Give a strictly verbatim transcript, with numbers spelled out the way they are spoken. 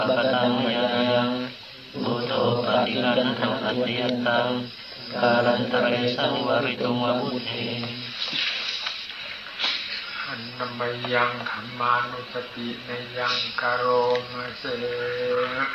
ปตังมยังบุโธปฏิกันทังอัตติยตังกาลันตเรสังวริตุมวุเทอันนมยังขมานุสติในยังกโรมเส